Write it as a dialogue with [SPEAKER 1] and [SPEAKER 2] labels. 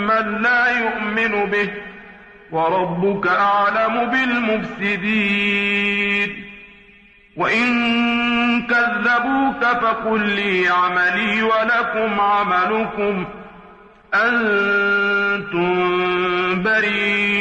[SPEAKER 1] من لا يؤمن به وربك أعلم بالمفسدين وإن كذبوك فقل لي عملي ولكم عملكم أنتم بريئون